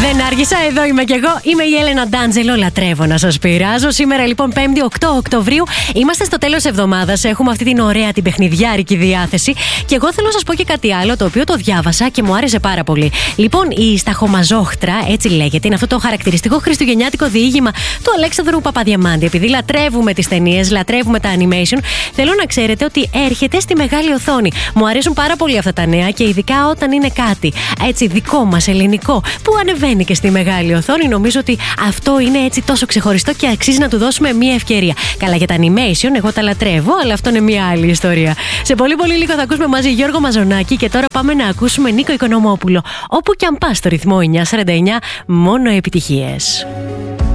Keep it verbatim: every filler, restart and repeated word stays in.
Δεν άργησα, εδώ είμαι κι εγώ. Είμαι η Έλενα Ντάντζελο, λατρεύω να σας πειράζω. Σήμερα λοιπόν πέμπτη οκτώ Οκτωβρίου. Είμαστε στο τέλος εβδομάδας. Έχουμε αυτή την ωραία, την παιχνιδιάρικη διάθεση. Και εγώ θέλω να σας πω και κάτι άλλο, το οποίο το διάβασα και μου άρεσε πάρα πολύ. Λοιπόν, η σταχομαζόχτρα, έτσι λέγεται, είναι αυτό το χαρακτηριστικό χριστουγεννιάτικο διήγημα του Αλέξανδρου Παπαδιαμάντη. Επειδή λατρεύουμε τις ταινίες, λατρεύουμε τα animation, θέλω να ξέρετε ότι έρχεται στη μεγάλη οθόνη. Μου αρέσουν πάρα πολύ αυτά τα νέα και ειδικά όταν είναι κάτι έτσι δικό μας, ελληνικό, που ανεβαίνει και στη μεγάλη οθόνη. Νομίζω ότι αυτό είναι έτσι τόσο ξεχωριστό και αξίζει να του δώσουμε μια ευκαιρία. Καλά, για τα animation, εγώ τα λατρεύω, αλλά αυτό είναι μια άλλη ιστορία. Σε πολύ πολύ λίγο θα ακούσουμε μαζί Γιώργο Μαζονάκη και τώρα πάμε να ακούσουμε Νίκο Οικονομόπουλο. Όπου κι αν πας στο ρυθμό εννιά σαράντα εννιά, μόνο επιτυχίες.